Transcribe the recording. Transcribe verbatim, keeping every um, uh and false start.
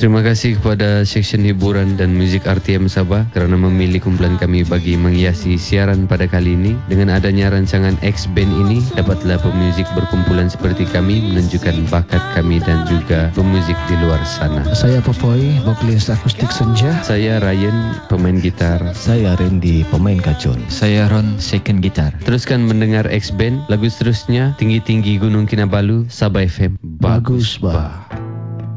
Terima kasih kepada Seksyen Hiburan dan Muzik R T M Sabah kerana memilih kumpulan kami bagi menghiasi siaran pada kali ini. Dengan adanya rancangan X-Band ini, dapatlah pemuzik berkumpulan seperti kami menunjukkan bakat kami dan juga pemuzik di luar sana. Saya Popoy, vokalis akustik senja. Saya Ryan, pemain gitar. Saya Randy, pemain kacun. Saya Ron, second gitar. Teruskan mendengar X-Band. Lagu seterusnya Tinggi-Tinggi Gunung Kinabalu, Sabah F M. Bagus bah.